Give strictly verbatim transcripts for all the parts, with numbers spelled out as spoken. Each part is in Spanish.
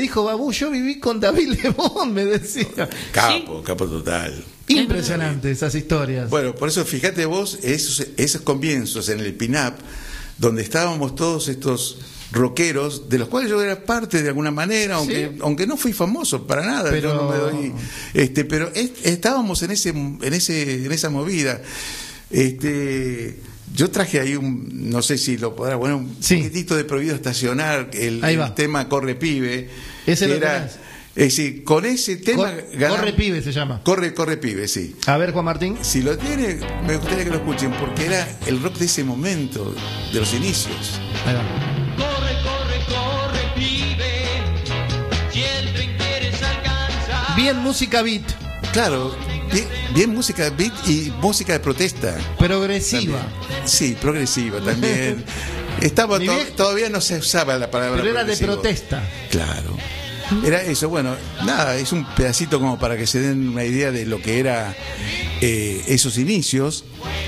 Dijo Babú, yo viví con David Lebón, me decía. Capo, ¿Sí? capo total. Impresionante esas historias. Bueno, por eso fíjate vos, esos, esos comienzos en el pin-up, donde estábamos todos estos rockeros, de los cuales yo era parte de alguna manera, aunque ¿Sí? aunque no fui famoso para nada, pero yo no me doy, este, pero est estábamos en ese en ese en esa movida. Este, yo traje ahí un, no sé si lo podrá, bueno, un sí. poquitito de Prohibido Estacionar, el, el tema Corre Pibe, ese que lo era, tenés. es decir, con ese tema Cor ganamos, Corre Pibe se llama. Corre, corre Pibe, sí. A ver, Juan Martín. Si lo tiene, me gustaría que lo escuchen, porque era el rock de ese momento, de los inicios. Ahí va. Corre, corre, corre, pibe, si el tren quieres alcanzar. Bien música beat. Claro, bien, bien música de beat y música de protesta. Progresiva. También. Sí, progresiva también. Estaba to viejo... Todavía no se usaba la palabra pero era progresivo. de protesta. Claro. Era eso, bueno, nada, es un pedacito como para que se den una idea de lo que era eh, esos inicios.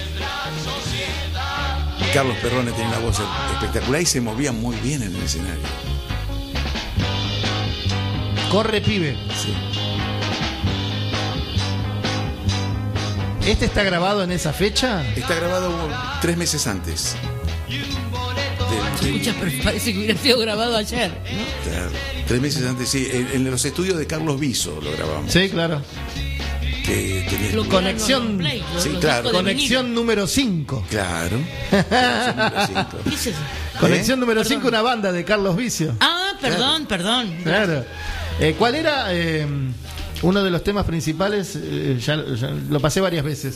Carlos Perrone tenía una voz espectacular y se movía muy bien en el escenario. Corre Pibe. Sí. ¿Este está grabado en esa fecha? Está grabado tres meses antes. Se escucha, pero parece que hubiera sido grabado ayer, ¿no? Claro, tres meses antes, sí, en, en los estudios de Carlos Viso lo grabamos. Sí, claro. Que tenía Lo Conexión- play, los- sí, los claro. discos de Conexión número cinco. Claro. Conexión número cinco. vinilo. ¿Qué es eso? Conexión número Perdón. cinco, una banda de Carlos Vicio. Ah, perdón, perdón. Claro. Eh, ¿Cuál era eh, uno de los temas principales? Eh, ya, ya lo pasé varias veces.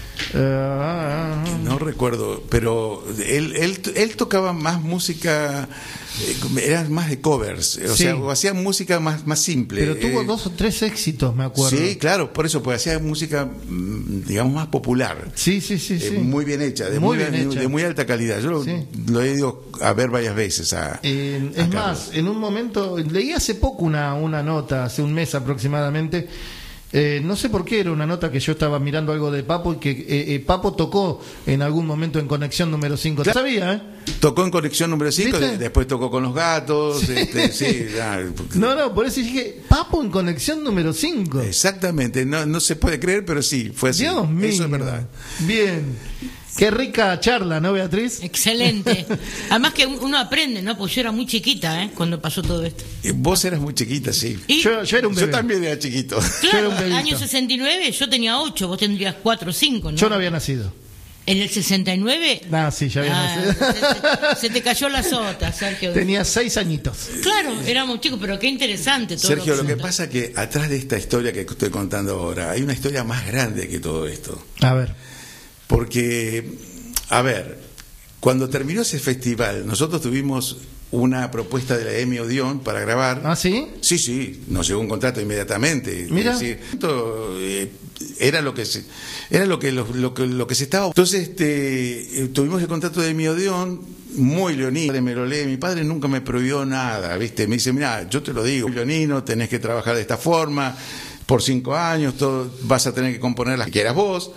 Eh, No recuerdo, pero él, él, él tocaba más música, eh, era más de covers, o Sí. sea, o hacía música más, más simple. pero tuvo eh, dos o tres éxitos, me acuerdo. Sí, claro, por eso, pues hacía música, mm, digamos, más popular. Sí, sí, sí. Eh, sí. muy bien hecha, de Muy muy, bien hecha. de muy alta calidad. Yo lo, Sí. lo he ido a ver varias veces. A, Eh, a es Carlos. más, en un momento, leí hace poco una, una nota, hace un mes aproximadamente, eh, no sé por qué, era una nota que yo estaba mirando algo de Papo y que eh, eh, Papo tocó en algún momento en Conexión número cinco. Claro. ¿Sabía, eh? Tocó en Conexión número cinco, ¿Viste? después tocó con los gatos. Sí. Este, sí, ah, porque- No, no, por eso dije, Papo en Conexión número cinco. Exactamente, no, no se puede creer, pero sí, fue así. Dios mío. Eso es verdad. Bien. Qué rica charla, ¿no, Beatriz? Excelente. Además que uno aprende, ¿no? Pues yo era muy chiquita, ¿eh? Cuando pasó todo esto. Eh, Vos eras muy chiquita, sí. Y, Yo, yo era un Yo bebé. también era chiquito. yo era claro, un en el bebito. año sesenta y nueve yo tenía ocho, vos tendrías cuatro o cinco, ¿no? Yo no había nacido. ¿En el sesenta y nueve? Ah, sí, ya había Ah, nacido. se, se te cayó la sota, Sergio. Tenía seis añitos. Claro, éramos chicos, pero qué interesante todo. Sergio, lo lo que que pasa que atrás de esta historia que estoy contando ahora, hay una historia más grande que todo esto. A ver. Porque, a ver, cuando terminó ese festival, nosotros tuvimos una propuesta de la Emi Odeón para grabar. ¿Ah, sí? Sí, sí, nos llegó un contrato inmediatamente. Mira. Es decir, esto, eh, era lo que se, era lo que lo, lo que lo que se estaba. Entonces, este, eh, tuvimos el contrato de Emi Odeón, muy leonino, me lo lee, mi padre nunca me prohibió nada, ¿viste? Me dice, mira, yo te lo digo, leonino, tenés que trabajar de esta forma, por cinco años, todo, vas a tener que componer las que quieras vos.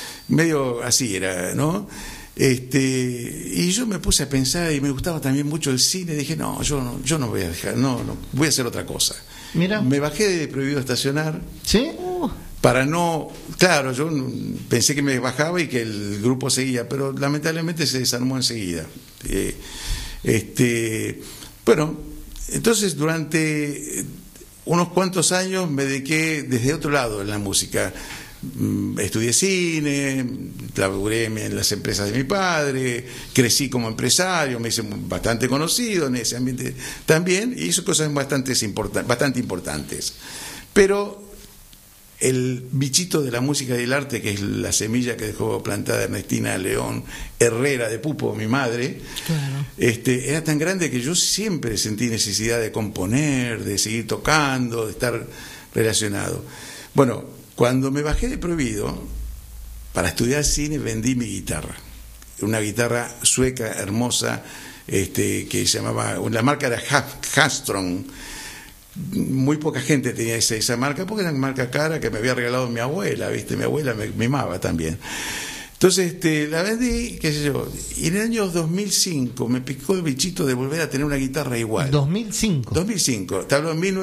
Medio así era, ¿no? Este, y yo me puse a pensar y me gustaba también mucho el cine, dije, no, yo no, yo no voy a dejar, no, no, voy a hacer otra cosa. Mira. Me bajé de Prohibido Estacionar ¿Sí? para no, claro, yo pensé que me bajaba y que el grupo seguía, pero lamentablemente se desarmó enseguida. Eh, este, bueno, entonces durante unos cuantos años me dediqué desde otro lado en la música. Estudié cine, laburé en las empresas de mi padre, crecí como empresario, me hice bastante conocido en ese ambiente también, y hice cosas bastante, importan, bastante importantes. Pero el bichito de la música y del arte, que es la semilla que dejó plantada Ernestina León Herrera de Pupo, mi madre, Claro. este, era tan grande que yo siempre sentí necesidad de componer, de seguir tocando, de estar relacionado. Bueno, cuando me bajé de Prohibido, para estudiar cine vendí mi guitarra. Una guitarra sueca, hermosa, este, que se llamaba, la marca era Hastron. Muy poca gente tenía esa, esa marca, porque era una marca cara que me había regalado mi abuela, ¿viste? Mi abuela me mimaba también. Entonces este, la vendí, qué sé yo, y en el año dos mil cinco me picó el bichito de volver a tener una guitarra igual. dos mil cinco. dos mil cinco, te hablo en mil novecientos